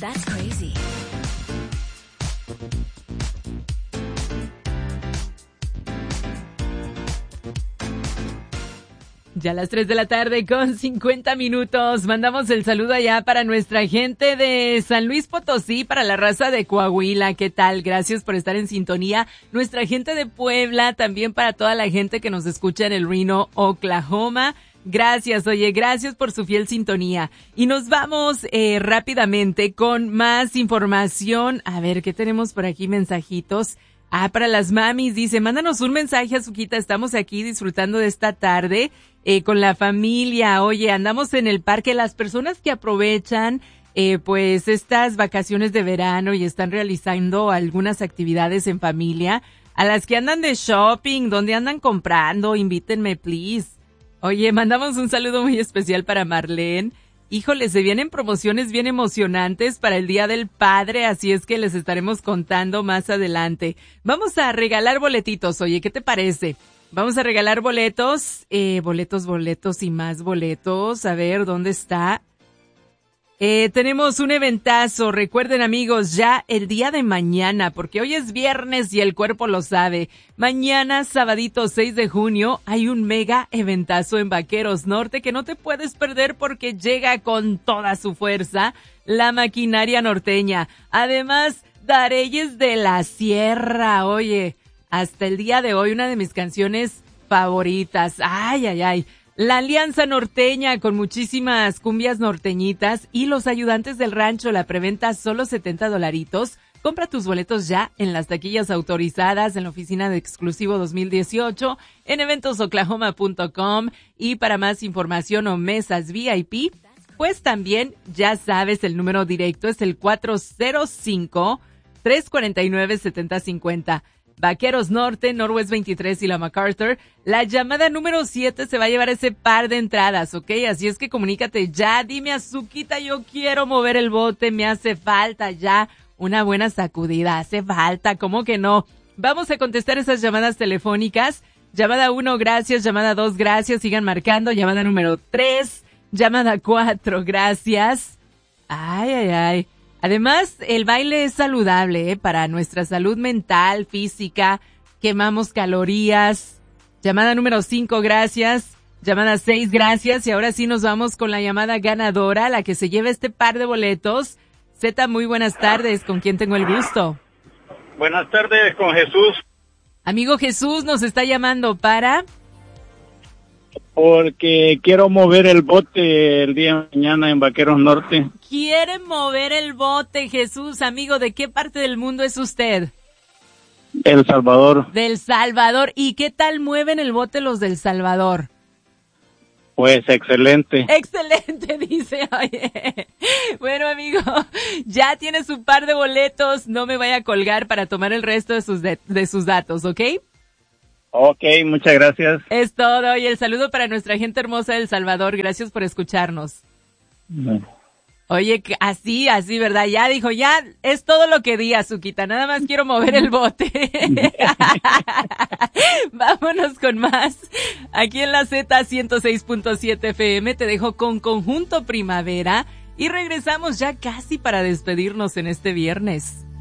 That's crazy. Ya a las 3 de la tarde con 50 minutos. Mandamos el saludo allá para nuestra gente de San Luis Potosí, para la raza de Coahuila. ¿Qué tal? Gracias por estar en sintonía. Nuestra gente de Puebla, también para toda la gente que nos escucha en el Reno, Oklahoma. Gracias, oye, gracias por su fiel sintonía. Y nos vamos rápidamente con más información. A ver, ¿qué tenemos por aquí? Mensajitos. Para las mamis, dice, mándanos un mensaje, Azuquita, estamos aquí disfrutando de esta tarde con la familia. Oye, andamos en el parque, las personas que aprovechan pues estas vacaciones de verano y están realizando algunas actividades en familia, a las que andan de shopping, donde andan comprando, invítenme, please. Oye, mandamos un saludo muy especial para Marlene. Híjole, se vienen promociones bien emocionantes para el Día del Padre, así es que les estaremos contando más adelante. Vamos a regalar boletitos, oye, ¿qué te parece? Vamos a regalar boletos y más boletos. A ver, ¿dónde está? Tenemos un eventazo, recuerden amigos, ya el día de mañana, porque hoy es viernes y el cuerpo lo sabe. Mañana, sabadito 6 de junio, hay un mega eventazo en Vaqueros Norte que no te puedes perder porque llega con toda su fuerza la maquinaria norteña. Además, Dareyes de la Sierra, oye, hasta el día de hoy una de mis canciones favoritas. Ay, ay, ay. La Alianza Norteña con muchísimas cumbias norteñitas y los ayudantes del rancho, la preventa solo $70. Compra tus boletos ya en las taquillas autorizadas en la oficina de Exclusivo 2018, en eventosoklahoma.com y para más información o mesas VIP, pues también ya sabes el número directo es el 405-349-7050. Vaqueros Norte, Northwest 23 y la MacArthur. La llamada número 7 se va a llevar ese par de entradas, ¿ok? Así es que comunícate ya, dime Azuquita, yo quiero mover el bote, me hace falta ya una buena sacudida, hace falta, ¿cómo que no? Vamos a contestar esas llamadas telefónicas. Llamada 1, gracias, llamada 2, gracias, sigan marcando, llamada número 3, llamada 4, gracias. Ay, ay, ay. Además, el baile es saludable, para nuestra salud mental, física, quemamos calorías. Llamada número 5, gracias. Llamada 6, gracias. Y ahora sí nos vamos con la llamada ganadora, la que se lleva este par de boletos. Zeta, muy buenas tardes. ¿Con quién tengo el gusto? Buenas tardes, con Jesús. Amigo Jesús, nos está llamando para... Porque quiero mover el bote el día de mañana en Vaqueros Norte. ¿Quiere mover el bote, Jesús? Amigo, ¿de qué parte del mundo es usted? El Salvador. Del Salvador. ¿Y qué tal mueven el bote los del Salvador? Pues excelente. Excelente, dice. Oye. Bueno, amigo, ya tiene su par de boletos. No me vaya a colgar para tomar el resto de sus datos, ¿ok? Ok, muchas gracias. Es todo. Y el saludo para nuestra gente hermosa del Salvador. Gracias por escucharnos. Bueno. Oye, así, ¿verdad? Ya dijo, ya es todo lo que di, Azuquita. Nada más quiero mover el bote. Vámonos con más. Aquí en la Z 106.7 FM te dejo con Conjunto Primavera y regresamos ya casi para despedirnos en este viernes.